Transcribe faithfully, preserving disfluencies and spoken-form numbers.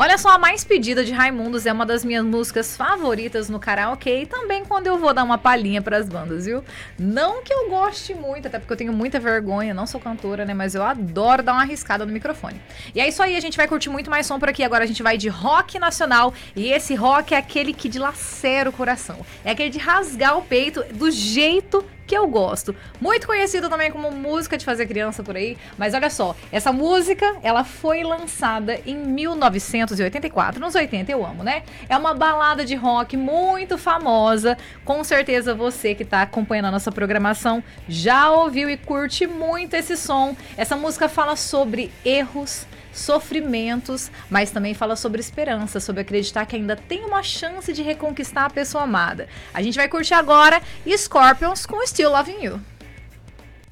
Olha só, a mais pedida de Raimundos é uma das minhas músicas favoritas no karaokê e também quando eu vou dar uma palhinha pras bandas, viu? Não que eu goste muito, até porque eu tenho muita vergonha, não sou cantora, né? Mas eu adoro dar uma arriscada no microfone. E é isso aí, a gente vai curtir muito mais som por aqui. Agora a gente vai de rock nacional e esse rock é aquele que dilacera o coração. É aquele de rasgar o peito do jeito que eu gosto. Muito conhecido também como música de fazer criança por aí, mas olha só, essa música, ela foi lançada em mil novecentos e oitenta e quatro, nos oitenta eu amo, né? É uma balada de rock muito famosa, com certeza você que tá acompanhando a nossa programação já ouviu e curte muito esse som. Essa música fala sobre erros, sofrimentos, mas também fala sobre esperança, sobre acreditar que ainda tem uma chance de reconquistar a pessoa amada. A gente vai curtir agora Scorpions com Still Loving You.